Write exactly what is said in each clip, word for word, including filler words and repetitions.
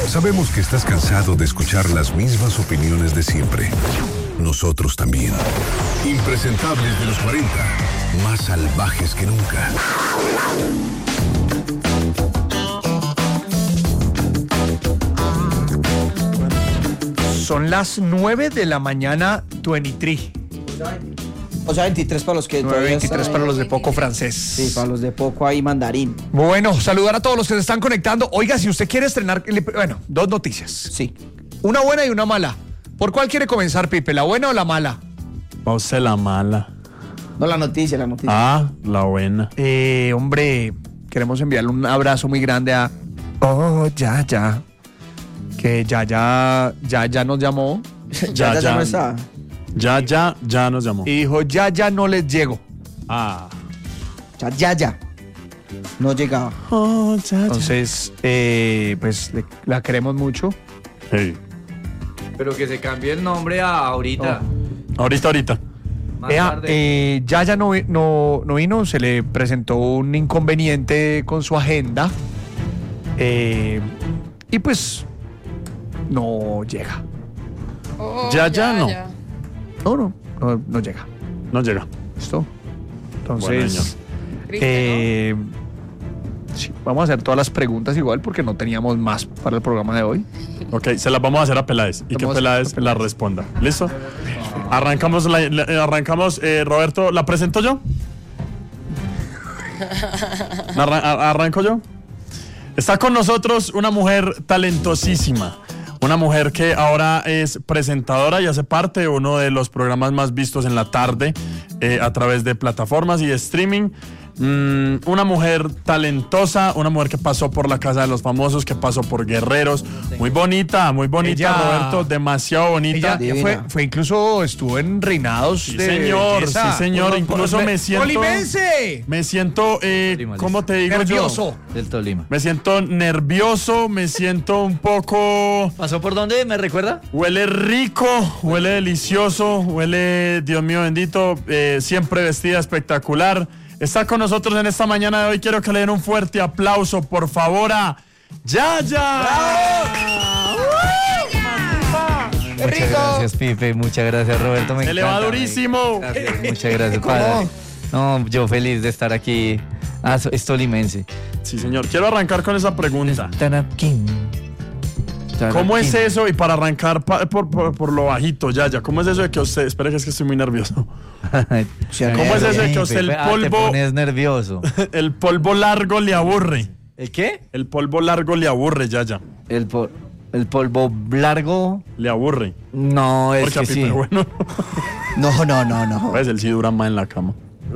Sabemos que estás cansado de escuchar las mismas opiniones de siempre. Nosotros también. Impresentables de los cuarenta, más salvajes que nunca. Son las nueve de la mañana, veintitrés. O sea, veintitrés para los que nueve veintitrés para los de poco francés. Sí, para los de poco ahí mandarín. Bueno, saludar a todos los que se están conectando. Oiga, si usted quiere estrenar, bueno, dos noticias. Sí. Una buena y una mala. ¿Por cuál quiere comenzar, Pipe? ¿La buena o la mala? Vamos a la mala. No, la noticia, la noticia. Ah, la buena. Eh, hombre, queremos enviarle un abrazo muy grande a... Oh, ya, ya. Que ya, ya, ya, ya nos llamó. ya, ya, ya, ya no está. Ya, ya, ya nos llamó. Y dijo, ya, ya no les llego. Ah. Ya, ya, ya. No llegaba. Oh, ya, ya. Entonces, eh, pues le, la queremos mucho. Hey. Pero que se cambie el nombre a ahorita. Oh. Ahorita, ahorita. Más Ea, tarde. eh, ya, ya no, no, no vino, se le presentó un inconveniente con su agenda. Eh, y pues, no llega. Oh, Ya, ya, no. No, no, no, no llega. No llega. ¿Listo? Bueno, Entonces, eh, sí, vamos a hacer todas las preguntas igual porque no teníamos más para el programa de hoy. Ok, se las vamos a hacer a Peláez y que Vamos a- Peláez la responda. ¿Listo? Arrancamos, la, la- arrancamos eh, Roberto, ¿la presento yo? Arran- a- ¿Arranco yo? Está con nosotros una mujer talentosísima. Una mujer que ahora es presentadora y hace parte de uno de los programas más vistos en la tarde eh, a través de plataformas y de streaming. Mm, una mujer talentosa, una mujer que pasó por la Casa de los Famosos, que pasó por Guerreros. Muy bonita, muy bonita, Ella- Roberto, demasiado bonita. Ella fue, Divina. fue incluso, estuvo en reinados Sí, de señor, belleza. sí, señor. Por- Incluso por- me siento- ¡Tolimense! Me siento, eh, Tolima, ¿cómo te digo Nervioso. Del Tolima. yo? Me siento nervioso, me siento un poco... ¿Pasó por dónde? ¿Me recuerda? Huele rico, huele delicioso, huele, Dios mío bendito, eh, siempre vestida espectacular. Está con nosotros en esta mañana de hoy. Quiero que le den un fuerte aplauso, por favor, a Yaya. Muchas gracias, Pipe. Muchas gracias, Roberto. Me Se le va encanta, durísimo. me- Gracias, muchas gracias. Para... No, yo feliz de estar aquí. Ah, so- es tolimense. Sí, señor. Quiero arrancar con esa pregunta. Tarapquín. ¿Cómo es Tarapquín. eso? Y para arrancar pa- por, por, por lo bajito, Yaya, ¿cómo es eso de que usted... Espera que es que estoy muy nervioso. ¿Cómo es eso de que a usted el Ah, te polvo... pones nervioso. El polvo largo le aburre? ¿El qué? El polvo largo le aburre, Yaya. El, pol- el polvo largo. Le aburre. No, es Porque a que Pipe, sí. bueno, No, no, no, no. pues él sí dura más en la cama.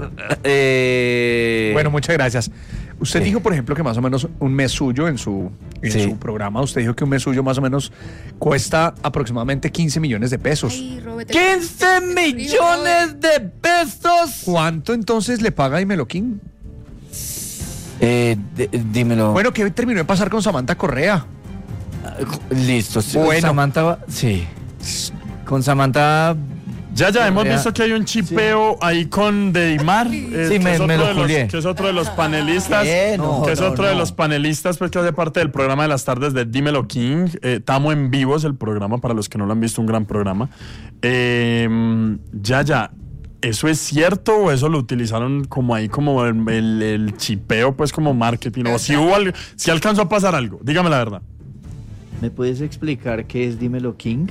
Eh, Bueno, muchas gracias. Usted Sí. dijo, por ejemplo, que más o menos un mes suyo en su, en Sí. su programa, usted dijo que un mes suyo más o menos cuesta aproximadamente quince millones de pesos. Ay, Robert, quince millones de pesos. ¿Cuánto entonces le paga Dímelo King? Eh, d- dímelo. Bueno, ¿qué terminó de pasar con Samantha Correa? Listo. sí, Bueno. Con Samantha. va- Sí. Con Samantha. Ya, ya, hemos Ya. visto que hay un chipeo ahí con Deimar, eh, Sí, que, me- es otro me lo de los, julié. que es otro de los panelistas, ¿Qué? No, que es no, otro de no. los panelistas, pues que hace parte del programa de las tardes de Dímelo King. Eh, Tamo en vivo es el programa, para los que no lo han visto, un gran programa. Eh, ya, ya, ¿eso es cierto o eso lo utilizaron como ahí, como el, el- el chipeo, pues como marketing? O si hubo algo, si alcanzó a pasar algo, dígame la verdad. ¿Me puedes explicar qué es Dímelo King?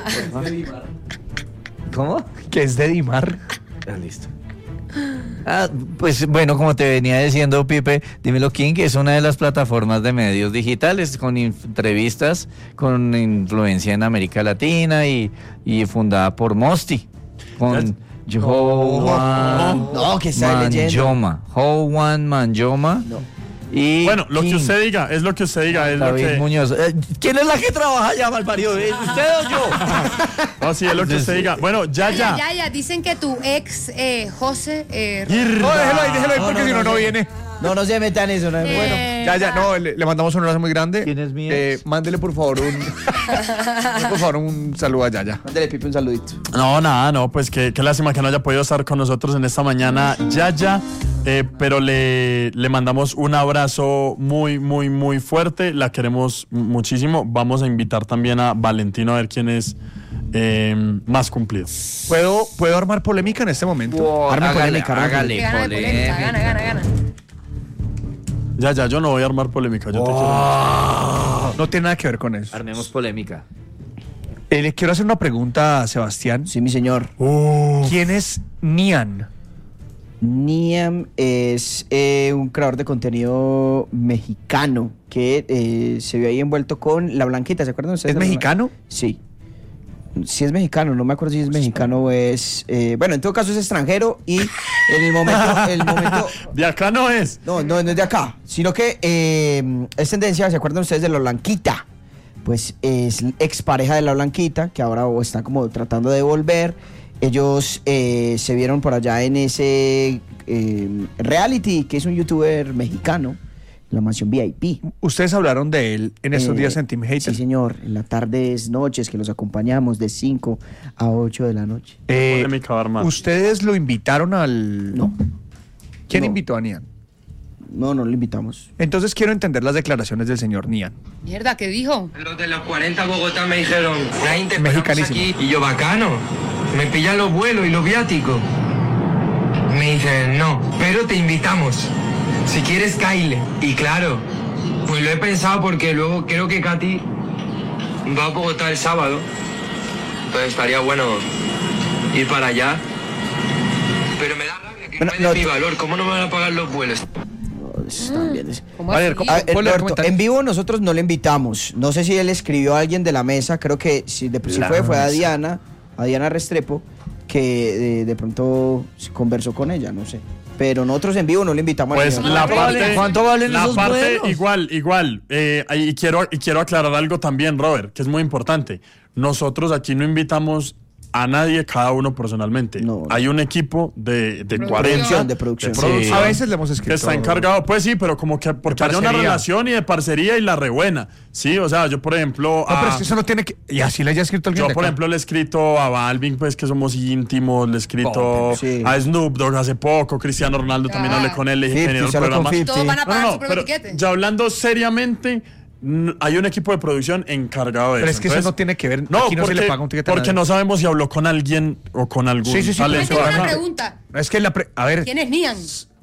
¿Cómo? Que es de Dimar. Ah, listo. Ah, pues bueno, como te venía diciendo, Pipe, Dímelo King es una de las plataformas de medios digitales con inf- entrevistas con influencia en América Latina y, y fundada por Mosti, con Joan No, que está leyendo. Manjoma. Joan Manjoma. No. Y Bueno, lo que King, usted diga, es lo que usted diga, es lo David que... Muñoz. Eh, ¿Quién es la que trabaja allá, malparido? ¿Eh, ¿Usted o yo? No, sí, es lo que usted diga. Bueno, ya, Ya, ya. ya, ya, dicen que tu ex, eh, José, eh, No, déjelo ahí, déjelo ahí, porque No, si no, no, no no. viene. No, no se metan eso, no es bueno. Ya, ya, no, le, le mandamos un abrazo muy grande. ¿Quién es mi Eh, ex? mándele por favor un por favor un saludo a Yaya. Mándale, Pipe, un saludito. No, nada, no, pues qué, qué lástima que no haya podido estar con nosotros en esta mañana, Yaya, eh, pero le, le mandamos un abrazo muy, muy, muy fuerte, la queremos muchísimo. Vamos a invitar también a Valentino a ver quién es eh, más cumplido. ¿Puedo, ¿Puedo armar polémica en este momento? Arme hágale, polémica, arme hágale. Gana de polémica, gana, gana, gana. Ya, ya, yo no voy a armar polémica, yo te quiero. polémica. No tiene nada que ver con eso. Armemos polémica. Eh, le quiero hacer una pregunta a Sebastián. Sí, mi señor. ¿Quién es Nian? Niam es eh, un creador de contenido mexicano que eh, se vio ahí envuelto con La Blanquita, ¿se acuerdan ustedes? ¿Es de La mexicano? Blan- Sí. Sí es mexicano, no me acuerdo si es mexicano o es... eh, bueno, en todo caso es extranjero y en el momento... el momento De acá no es. no, no, no es de acá, sino que eh, es tendencia, ¿se acuerdan ustedes de La Blanquita? Pues es expareja de La Blanquita, que ahora o está como tratando de volver. Ellos eh, se vieron por allá en ese eh, reality, que es un youtuber mexicano, La Mansión V I P. Ustedes hablaron de él en estos Eh, días en Team Hater. Sí, señor, en las tardes, noches, que los acompañamos de cinco a ocho de la noche. Eh, Polémica va a armar. ¿Ustedes lo invitaron al...? No. ¿Quién No. invitó a Nian? No, no lo invitamos. Entonces quiero entender las declaraciones del señor Nian. Mierda, ¿qué dijo? Los de los cuarenta Bogotá me dijeron, Nain, te esperamos Mexicanísimo. aquí. Y yo, bacano, me pillan los vuelos y los viáticos. Me dicen, no, pero te invitamos. Si quieres, caile. Y claro, pues lo he pensado porque luego creo que Katy va a Bogotá el sábado. Entonces estaría bueno ir para allá. Pero me da rabia que Bueno, no me den no, mi valor. ¿Cómo no me van a pagar los vuelos? No, eso también es- ¿Cómo A ver, así? ¿cómo- A ver, Ponle Roberto, comentarios. en vivo nosotros no le invitamos. No sé si él escribió a alguien de la mesa. Creo que si, de, si La fue, fue a mesa. Diana, a Diana Restrepo, que eh, de pronto conversó con ella, no sé. Pero nosotros en vivo no le invitamos Pues a nadie. la ¿Cuánto parte, valen- cuánto valen la esos parte vuelos? igual, igual. Eh, y quiero y quiero aclarar algo también, Robert, que es muy importante. Nosotros aquí no invitamos a nadie, cada uno personalmente. No. Hay un equipo de, de Producción. cuarenta De producción. de Sí. producción A veces le hemos escrito. que está encargado, pues sí, pero como que porque haya una parcería. relación y de parcería y la rebuena. Sí, o sea, yo por ejemplo, No, pero a- es que eso no tiene que... Y así le haya escrito alguien yo de por acá. ejemplo le he escrito a Balvin, pues que somos íntimos, le he escrito Oh, sí. a Snoop Dogg hace poco, Cristiano Ronaldo también Ah. hablé con él, le dije que Fifty, viniera al solo con programa. Fifty. Todos van a No, pagar no, su no, propio pero tiquete. ya hablando seriamente, n- hay un equipo de producción encargado de Pero eso. es que eso no tiene que ver- aquí no se le paga un tiquete a Porque nadie. no sabemos si habló con alguien o con algún Sí, sí, sí, talento Yo tengo una acá. pregunta. Es que la... pre- A ver, ¿Quién es Nian?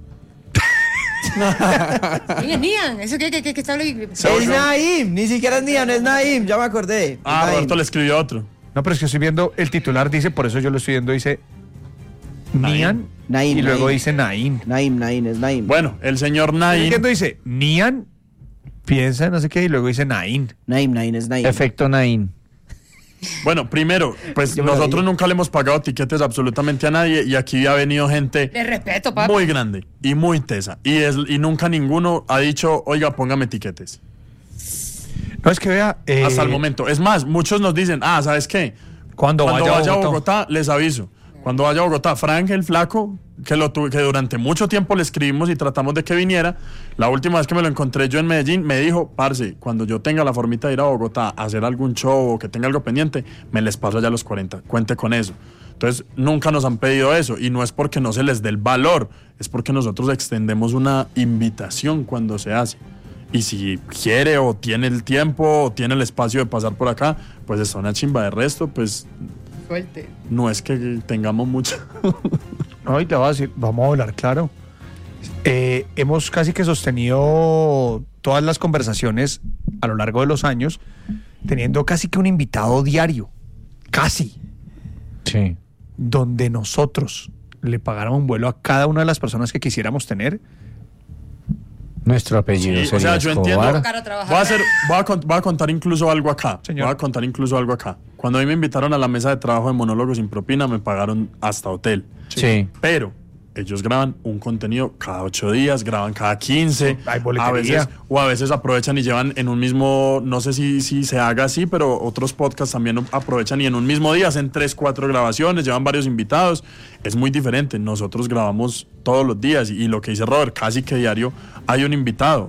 ¿Quién es Nian? ¿Eso qué, qué, qué, qué está hablando? Es Naim, ni siquiera es Niam, es Naim, ya me acordé. Ah, Naim. Roberto le escribió otro. no, pero es que estoy viendo el titular, dice, por eso yo lo estoy viendo, dice Nian Naim, y luego Naim. dice Naim. Naim, Naim, es Naim. Bueno, el señor Estoy Nain. viendo, dice Nian, piensa no sé qué, y luego dice Naim. Naim, Naim, es Naim. Efecto Nain. Bueno, primero, pues Yo me nosotros reí. nunca le hemos pagado tiquetes absolutamente a nadie y aquí ha venido gente De respeto, papá. muy grande y muy tesa. Y, es, y nunca ninguno ha dicho, oiga, póngame tiquetes. No, es que vea... eh, Hasta el momento. Es más, muchos nos dicen, ah, ¿sabes qué? Cuando, Cuando vaya, vaya a a Bogotá. Bogotá, les aviso. Cuando vaya a Bogotá, Frank el Flaco, que, lo tuve, que durante mucho tiempo le escribimos y tratamos de que viniera, la última vez que me lo encontré yo en Medellín, me dijo, parce, cuando yo tenga la formita de ir a Bogotá a hacer algún show o que tenga algo pendiente, me les paso allá a los cuarenta, cuente con eso. Entonces, nunca nos han pedido eso y no es porque no se les dé el valor, es porque nosotros extendemos una invitación cuando se hace. Y si quiere o tiene el tiempo o tiene el espacio de pasar por acá, pues es una chimba. De resto, pues Suelte. no es que tengamos mucho. No, y te voy a decir, vamos a hablar claro. Eh, hemos casi que sostenido todas las conversaciones a lo largo de los años, teniendo casi que un invitado diario, casi, Sí. donde nosotros le pagáramos un vuelo a cada una de las personas que quisiéramos tener. Nuestro apellido Sí, o sería sea, yo entiendo. Escobar. Cara a trabajar. Voy a, hacer, voy, a, cont- voy a contar incluso algo acá. Señor. Voy a contar incluso algo acá. Cuando a mí me invitaron a la mesa de trabajo de Monólogos sin Propina, me pagaron hasta hotel. Sí. Pero ellos graban un contenido cada ocho días, graban cada quince, Hay a boletería. veces, o a veces aprovechan y llevan en un mismo, no sé si, si se haga así, pero otros podcasts también aprovechan y en un mismo día hacen tres, cuatro grabaciones, llevan varios invitados, es muy diferente, nosotros grabamos todos los días y, y lo que dice Robert, casi que diario hay un invitado,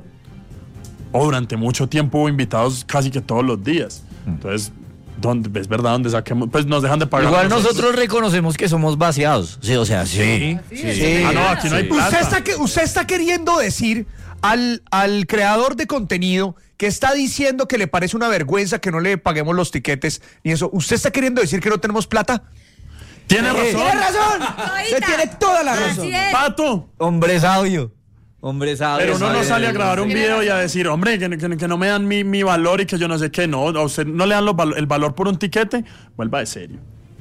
o durante mucho tiempo hubo invitados casi que todos los días, entonces... ¿Dónde, es verdad, donde saquemos, pues nos dejan de pagar. Igual nosotros reconocemos que somos vaciados. Sí, o sea, sí. Sí, sí. sí. Ah, no, aquí no hay plata. Usted está, que, usted está queriendo decir al, al creador de contenido que está diciendo que le parece una vergüenza que no le paguemos los tiquetes y eso. ¿Usted está queriendo decir que no tenemos plata? Tiene razón. ¡Tiene razón! Todita. Usted tiene toda la razón. Así es. Pato. Hombre sabio. Hombre sabio. Pero uno no sabe sale a de- grabar un video y a decir, hombre, que, que- que no me dan mi, mi valor y que yo no sé qué. No, a usted no le dan los val- el valor por un tiquete, vuelva de serio.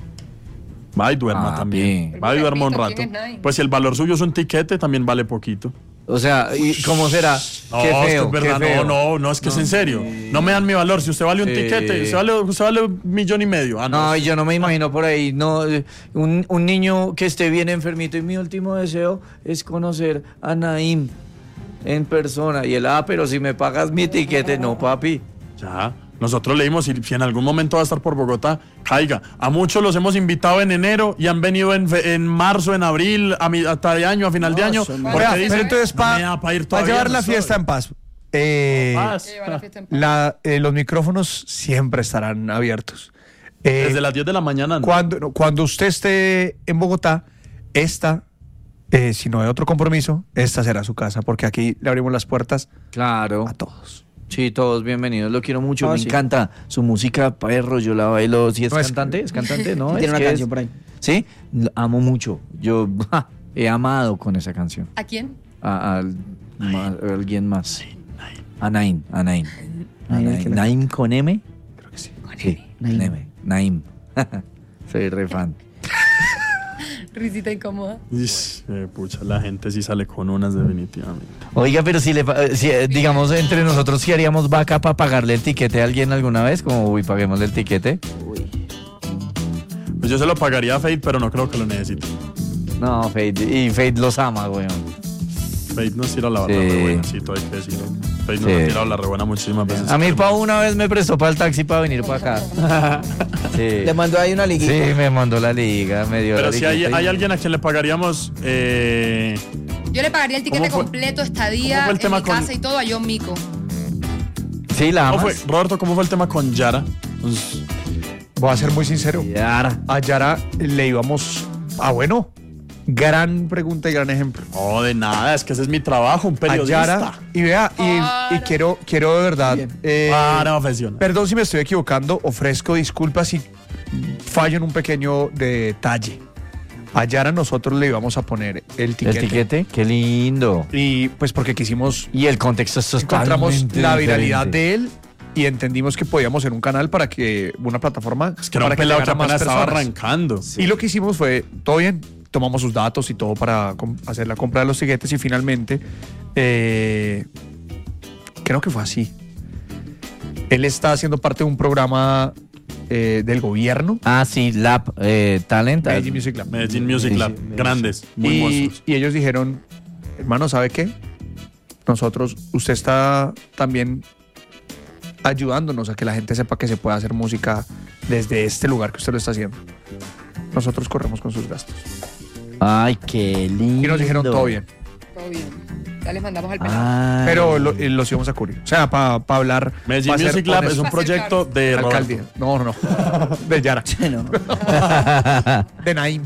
Va y duerma Ah, también. bien. Va y duerma un ¿Quién rato. es Nine? Pues si el valor suyo es un tiquete, también vale poquito. O sea, ¿y cómo será? No, Qué es que feo, es verdad, qué feo. no, no, no, es que es en serio. No me dan mi valor. Si usted vale un Sí. tiquete, usted vale, usted vale un millón y medio. Ah, no. No, yo no me imagino por ahí, no, eh, un, un niño que esté bien enfermito y mi último deseo es conocer a Naim en persona. Y él, ah, pero si me pagas mi tiquete, no, papi. Ya. Nosotros leímos, si, si en algún momento va a estar por Bogotá, caiga. A muchos los hemos invitado en enero y han venido en, fe- en marzo, en abril, a mi, hasta de año, a final de No, año. son- Porque Vea, dicen, pero entonces "No para me da pa ir todavía, llevar no la estoy". fiesta en paz. eh, Paz. Lleva la fiesta en paz. la- eh, los micrófonos siempre estarán abiertos. Eh, Desde las diez de la mañana. ¿no? Cuando, no, cuando usted esté en Bogotá, esta, eh, si no hay otro compromiso, esta será su casa, porque aquí le abrimos las puertas Claro. a todos. Sí, todos bienvenidos, lo quiero mucho, Ah, me sí. encanta su música, perro, yo la bailo. ¿Sí es No, es- cantante? ¿Es cantante? No, Tiene es una que canción es- por ahí. Sí, lo amo mucho. Yo ja, he amado con esa canción. ¿A quién? A, al- ma- a alguien más. A Naim, a Naim. A Naim, Naim. ¿qué le- ¿Naim con M? Creo que sí. Sí, Naim. Naim. Naim. Soy re fan. Risita incómoda. Ish, eh, pucha, la gente sí sale con unas definitivamente. Oiga, pero si le, pa- si, eh, digamos, entre nosotros, si haríamos vaca para pagarle el tiquete a alguien alguna vez, como, uy, paguémosle el tiquete. Pues yo se lo pagaría a Fade, pero no creo que lo necesite. No, Fade, y Fade los ama, weón. Fade nos tira la, Sí. la rebuena, sí, todo hay que decirlo. Fade nos Sí. ha tirado la rebuena muchísimas veces. A mí Pau una vez me prestó para el taxi para venir para acá. Sí. Le mandó ahí una liguita. Sí, me mandó la liga, me dio Pero la si hay, liguita y- hay alguien a quien le pagaríamos, eh, Yo le pagaría el tiquete ¿Cómo fue- completo, cómo estadía, fue el en tema mi con- casa y todo a John Mico. Sí, la ¿cómo amas. fue, Roberto, ¿cómo fue el tema con Yara? Pues, Voy a ser muy sincero. Yara. A Yara le íbamos. Ah, bueno. Gran pregunta y gran ejemplo. no, de nada, es que ese es mi trabajo, un A periodista. Yara. Y vea, y, y Para. quiero, quiero de verdad. Bien. eh, Para, profesional. Perdón si me estoy equivocando, ofrezco disculpas si fallo en un pequeño detalle. A Yara nosotros le íbamos a poner el tiquete. El tiquete, qué lindo. Y pues porque quisimos, Y el contexto es encontramos totalmente la viralidad diferente. de él y entendimos que podíamos ser un canal para que, una plataforma Es que era un para pelado que llegara a más apenas estaba personas. arrancando. Y lo que hicimos fue, todo bien, tomamos sus datos y todo para com- hacer la compra de los tiquetes y finalmente, eh, creo que fue así. Él está haciendo parte de un programa eh, del gobierno, Ah, sí, Lab eh, Talent. Medellín Music Lab. Medellín Music Sí, Lab, sí, grandes, muy Y, monstruos. y ellos dijeron, hermano, ¿sabe qué? Nosotros, usted está también ayudándonos a que la gente sepa que se puede hacer música desde este lugar que usted lo está haciendo. Nosotros corremos con sus gastos. Ay, qué lindo. Y nos dijeron todo bien. Todo bien. Ya les mandamos al pelado. Ay. Pero lo- eh, los íbamos a cubrir. O sea, para hablar. Medellín pa' ser Music Lab es honesto. un Va a ser proyecto de Roberto. Alcaldía. No, no, no. De Yara. No. De Naim.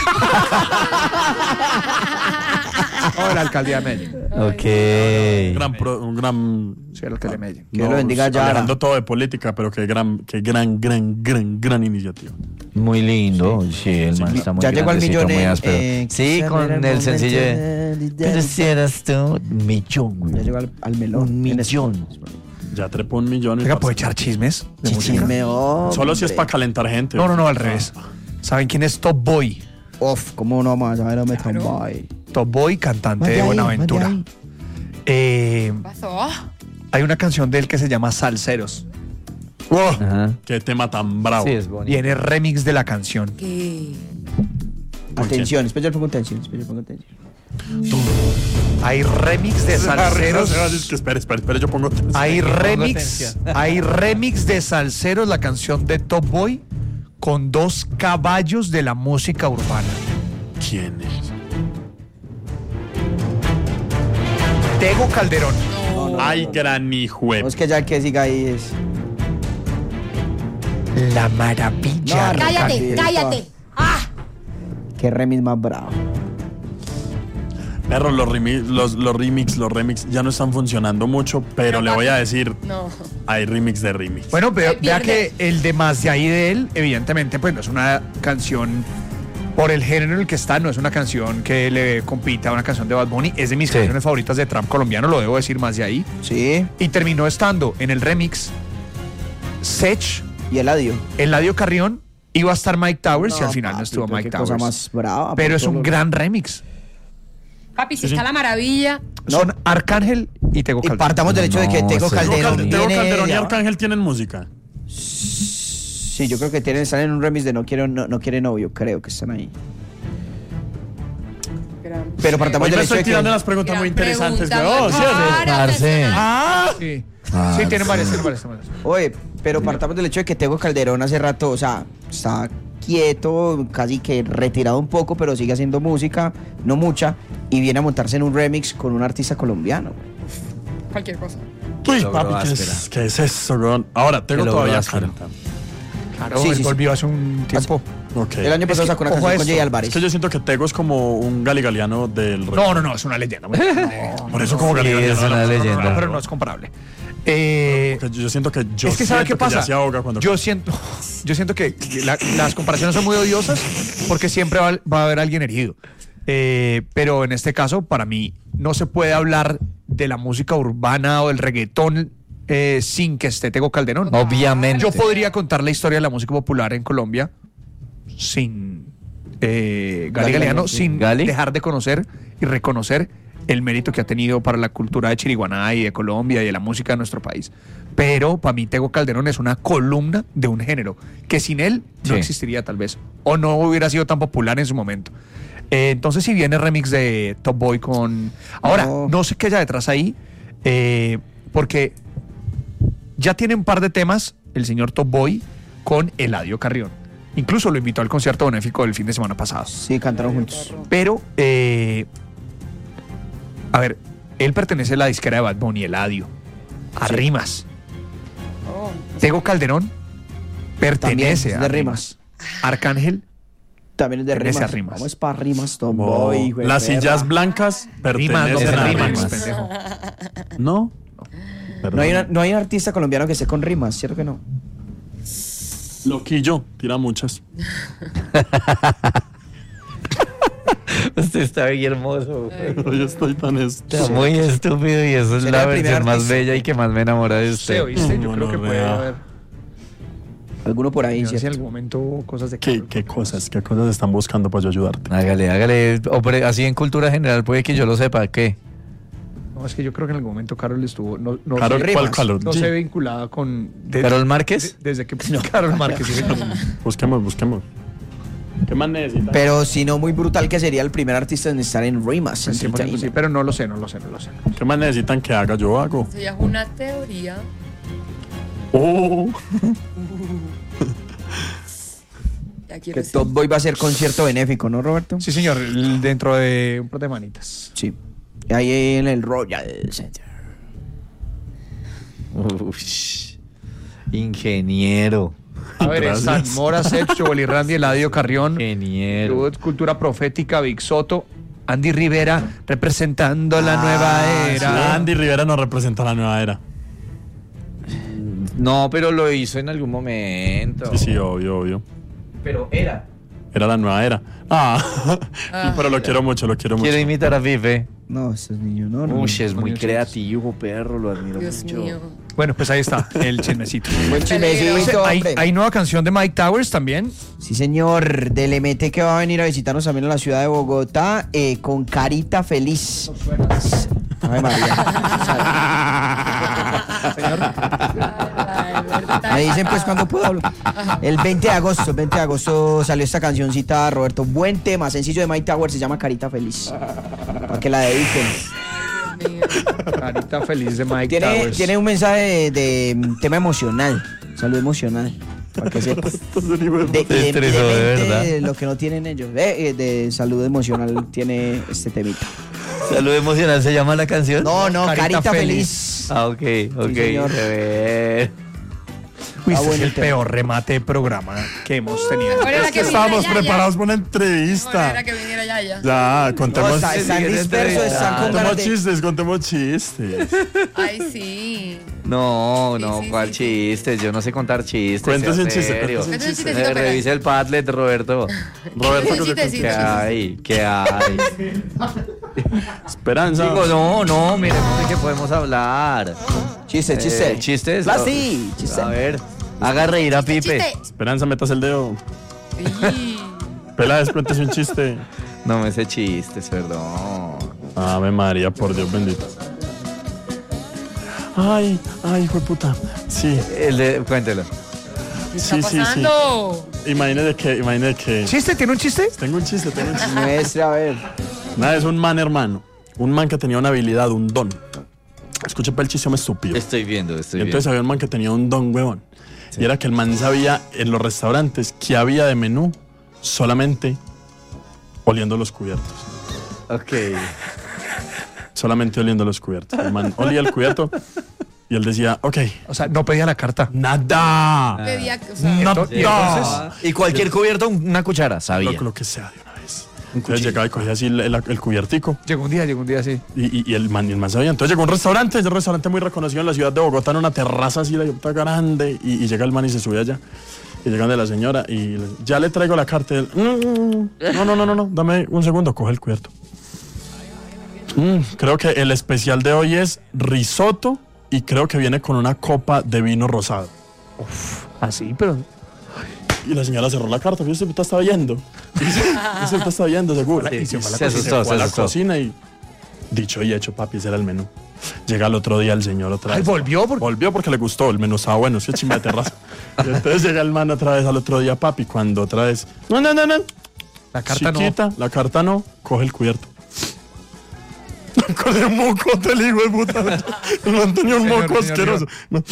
No, de la alcaldía de Medellín. Ok. Gran pro- un gran. Sí, la alcaldía de Medellín. Que lo bendiga Yara. Alejando todo de política, pero qué gran, qué gran, gran, gran, gran iniciativa. Muy lindo. Sí, el man está muy Ya llegó al grandecito, millón muy en- áspero. eh, Sí, quizá con era el el sencillo de momento de- Pero si eras tú, millón, güey. Ya llegó al, al melón. Un En millón. Ya trepó un millón. y Oiga, parce. ¿puede echar chismes de música? Chisme, Solo si es hombre. para calentar gente. No, no, no, al revés. ¿Saben quién es Top Boy? Uf, ¿cómo no vamos a saber dónde está Claro. Boy? Top Boy, cantante Mande de ahí, Buenaventura. mande Eh, ¿Qué pasó? hay una canción de él que se llama Salseros. Ajá. Qué tema tan bravo. Sí, es bonito. Viene remix de la canción. ¿Qué? Atención, después yo le pongo atención, después yo le pongo atención. Hay remix de salseros. Es que espere, espere, espere, yo pongo. Hay Pongo remix, atención. hay remix de salseros, la canción de Top Boy con dos caballos de la música urbana. ¿Quién es? Tego Calderón. Ay, gran hijo. No, es que ya que siga ahí es. La maravilla. No, Cállate, Cállate. cállate. ¡Ah! Qué remix más bravo. Perro, los, remi- los, los remix, los remix ya no están funcionando mucho, pero, Pero le voy a papi, decir, No. hay remix de remix. Bueno, vea, Ay, vea pierde. que el de Más de ahí de él, evidentemente, pues no es una canción por el género en el que está, no es una canción que le compita a una canción de Bad Bunny, es de mis Sí. canciones favoritas de trap colombiano, lo debo decir, Más de ahí. Sí. Y terminó estando en el remix Sech, Y Eladio. Eladio Carrión, iba a estar Mike Towers y al final no papi, estuvo pero Mike qué cosa Towers. más brava. Pero por es todo un lo- gran remix. Papi, si Sí, sí. está la maravilla. Son Arcángel y Tego Y Calderón. partamos del hecho de que No, Tego ese- Tego Calderón Calde- Tego viene Calderón y de- Arcángel tienen música. Sí, yo creo que tienen, están en un remix de No Quiero no, no quiere novio, creo que están ahí. Pero partamos Hoy del me hecho estoy de tirando que las preguntas Gran muy interesantes, pregunta, weón. muy ¿Sí o no? rara, Parce. personal. Ah, sí. Ah, Sí, tienen sí. varias, tienen varias, tienen varias. Oye, pero partamos del hecho de que Tego Calderón hace rato, o sea, está quieto, casi que retirado un poco, pero sigue haciendo música, no mucha, y viene a montarse en un remix con un artista colombiano. Cualquier cosa. Uy, Logró papi, ¿qué áspera. es, ¿qué es eso, weón? Ahora, Tego Que logró todavía áspera. canta. Claro, Sí, él sí, sí. volvió hace un tiempo. Ok. El año pasado que, sacó una ojo a canción con esto, Jay Álvarez. Es que yo siento que Tego es como un galigaliano del rock. No, no, no, es una leyenda. güey. No, Por eso como Sí, galigaliano. es una no, no, no, no, leyenda. no, pero no es comparable. Eh, Porque yo siento que yo es que ¿sabe qué siento que ya pasa? se ahoga cuando Yo siento, yo siento que la- las comparaciones son muy odiosas porque siempre va, va a haber alguien herido. Eh, pero en este caso, para mí, no se puede hablar de la música urbana o del reggaetón eh, sin que esté Tego Calderón. Obviamente. Yo podría contar la historia de la música popular en Colombia sin eh, Gali Gali Galeano, Galeano, sí. sin Gali. dejar de conocer y reconocer el mérito que ha tenido para la cultura de Chiriguaná y de Colombia y de la música de nuestro país. Pero para mí Tego Calderón es una columna de un género que sin él no Sí. existiría tal vez o no hubiera sido tan popular en su momento. Eh, entonces si viene remix de Top Boy con... Ahora, no, No. sé qué haya detrás ahí, eh, porque ya tiene un par de temas el señor Top Boy con Eladio Carrión. Incluso lo invitó al concierto benéfico del fin de semana pasado. Sí, cantaron juntos. Pero, eh, a ver, él pertenece a la disquera de Bad Bunny, Eladio, a Sí. Rimas. Oh, Tego Calderón pertenece También es a de Rimas. Rimas. Arcángel, También es de Pertenece rimas. a rimas. Vamos para rimas, Tom como Boy, hijo de las perra. sillas blancas Rimas, no pertenecen Ese a Rimas, Rimas. pendejo. ¿No? Perdón. No hay, una- no hay un artista colombiano que esté con rimas, ¿cierto que no? Loquillo, tira muchas. Usted está bien hermoso. güey. Pero yo estoy tan Está estúpido. muy estúpido y eso es Sería la el primer versión más artista. bella y que más me enamora de Sí, usted. ¿oíste? Yo No, creo no, que puede vea. haber Alguno por ahí, yo no sé, en ¿cierto? algún momento cosas de ¿Qué, Carol. qué cosas, qué cosas están buscando para yo ayudarte? Hágale, hágale. O pre- así en cultura general puede que yo lo sepa. ¿Qué? No, es que yo creo que en algún momento Carol estuvo. No, no Carol, sé, ¿cuál Rimas. Carol? no Sí. se ve vinculada con. de- ¿Carol Márquez? de- desde que. Carol Márquez. sí, señor. Busquemos, busquemos. ¿Qué más necesitas? Pero si no, muy brutal que sería el primer artista en estar en rimas. Pues cien por ciento sí, pero no lo sé, no lo sé, no lo sé. ¿Qué más necesitan que haga? Yo hago. eso ya es una teoría. Oh. Ya quiero Que ser. Top Boy va a ser concierto benéfico, ¿no, Roberto? Sí, señor, el- dentro de un par de manitas. Sí. Ahí en el Royal Center. Ush. Ingeniero. A ver, Gracias. están Mora, Sech, Joel Randy, Eladio Carrión, Ingeniero. Lud, Cultura Profética, Big Soto, Andy Rivera, representando la Ah, nueva era. Andy Rivera nos representa la nueva era. No, pero lo hizo en algún momento. Sí, sí, obvio, obvio. Pero era. Era la nueva era. Ah, Ah. pero lo quiero mucho, lo quiero mucho. Quiero imitar a Pipe. No, estos niños, no, no. Uy, no. es muy Coño, creativo, perro, lo admiro Dios mucho. mío. Bueno, pues ahí está, el chismecito. Buen Peligro. chismecito, hay, hombre. hay nueva canción de Mike Towers también. Sí, señor, del M T que va a venir a visitarnos también en la ciudad de Bogotá eh, con Carita Feliz. Ay, María. Ay, verdad. Me dicen pues cuando puedo hablar. El veinte de agosto, el veinte de agosto salió esta cancioncita, Roberto. Buen tema, sencillo de Mike Tower, se llama Carita Feliz. Para que la dediquen. Dios mío. Carita feliz de Mike Tiene, Towers. tiene un mensaje de, de tema emocional, salud emocional. Para que sepas. De, de, de, Te estresó, de mente, verdad. de lo que no tienen ellos. De, eh, de salud emocional tiene este temita. Salud emocional se llama la canción. No, no, Carita Carita, feliz. Feliz. Ah, ok, ok. señor. A ver. Uy, Ah, este es bueno, el el tema. peor remate de programa que hemos tenido. Mejor era Es que que estábamos viniera Yaya. preparados para una Mejor entrevista. era que viniera Yaya. Ya, No, contemos, está- están siguiente dispersos, entrevista. están con contemos ganas de... chistes, contemos chistes. Ay, sí. No, Sí, no, sí, ¿cuál sí, sí. chistes? Yo no sé contar chistes. Cuéntese en un chiste, serio. cuéntese un Cuéntese un chiste. chiste. Eh, Revisa el Padlet, Roberto. Roberto, ¿qué Chiste, te chiste, ¿Qué chiste. hay? ¿Qué hay? Esperanza. Digo, no, no, miremos de qué podemos hablar. Chiste, chiste. Eh, ¿Chistes? Plasti, chiste. A ver, haga reír a Pipe. Chiste. Esperanza, metas el dedo. Sí. Peláez, cuéntese un chiste. No me sé chistes, perdón. Ave María, por Dios bendito. Ay, ay, hijo de puta. Sí, El de, cuéntelo. ¿Qué está sí, sí, sí. pasando? Imagínate que, imagínate que. ¿Chiste? ¿Tiene un chiste? Tengo un chiste, tengo un chiste. Muestre, a ver. Nada, es un man, hermano. Un man que tenía una habilidad, un don. Escucha para el chiste, me estúpido. Estoy viendo, estoy Y entonces viendo. había un man que tenía un don, huevón. Y era que el man sabía en los restaurantes que había de menú solamente oliendo los cubiertos. Ok. Solamente oliendo los cubiertos. El man olía el cubierto y él decía, ok, O sea, no pedía la carta. nada. Pedía, o sea, Nada. Y entonces- Y cualquier cubierto, una cuchara, sabía. Lo, lo que sea de una vez. Entonces llegaba y cogía así el, el- el cubiertico Llegó un día, llegó un día así. y, y- y el man, y el man sabía. Entonces llegó a un restaurante, es un restaurante muy reconocido en la ciudad de Bogotá, en una terraza así, la puta grande, y, y llega el man y se sube allá. Y llegan de la señora y le- ya le traigo la carta. Y él, "Mm, no, no, no, no, no, dame un segundo, coge el cubierto. Mm, creo que el especial de hoy es risotto y creo que viene con una copa de vino rosado. Así, pero. Y la señora cerró la carta, ¿viste? Usted estaba yendo. Usted estaba yendo, seguro. Sí, Y se fue a la se cocina, asustó, se fue a se la asustó. cocina y dicho y hecho, papi, ese era el menú. Llega el otro día el señor otra Ay, vez. volvió porque. Volvió porque le gustó, el menú estaba bueno, sí, chimba de terraza. Y entonces llega el man otra vez al otro día, papi, cuando otra vez, no, no, no, no, La carta chiquita, la carta no, coge el cubierto. Con el moco del hijo de puta. El man tenía un Señor, moco señor, asqueroso. No.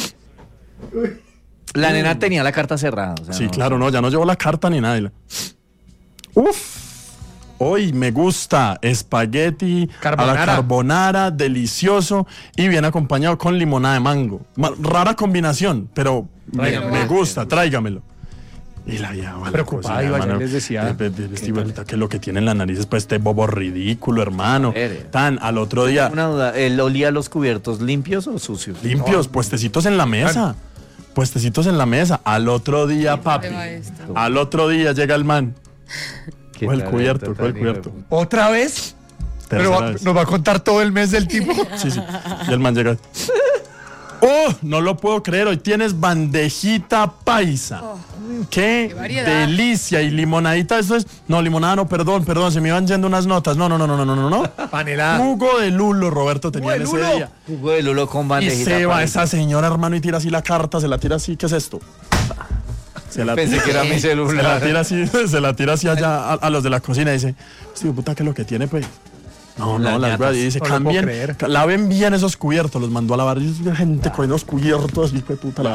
La nena tenía la carta cerrada. o sea, Sí, no- claro, no, ya no llevó la carta ni nada. y la- Uf. Hoy me gusta espagueti a Carbonara. la carbonara, delicioso y bien acompañado con limonada de mango. Ma- rara combinación, pero me, Tráigamelo. me gusta, tráigamelo. Y la vieja va a la Preocupada, cocina, iba, ya hermano. les decía. Eh, eh, eh, este vuelta, que lo que tiene en la nariz es pues este bobo ridículo, hermano. Eres. Tan, al otro día, Una duda, ¿él olía los cubiertos limpios o sucios? limpios, puestecitos en la mesa. Puestecitos en la mesa. Al otro día, papi. va esto? Al otro día llega el man. ¿Qué Coge el talento cubierto, tan coge el hijo de cubierto. puta. ¿Otra vez? Pero Tercera va- vez. nos va a contar todo el mes del tipo. Sí, sí. Y el man llega. ¡Oh! No lo puedo creer. Hoy tienes bandejita paisa. ¡Qué, Qué variedad. delicia! Y limonadita, eso es. No, limonada no, perdón, perdón. Se me iban yendo unas notas. No, no, no, no, no, no, no. no. Panelada. Jugo de lulo, Roberto tenía en Jugo ese de lulo. día. Jugo de lulo con Y bandejita. se va paisa. esa señora, hermano, y tira así la carta, se la tira así. ¿Qué es esto? Se la Pensé que era mi Se la celular. tira así, se la tira así allá a, a los de la cocina y dice, hostia, puta, ¿qué es lo que tiene, pues? No, Las no, las ñatas. weas. Y dice, No lo puedo cambien, creer. ca- laven bien esos cubiertos. Los mandó a lavar. Y gente con los cubiertos, hijo de puta, la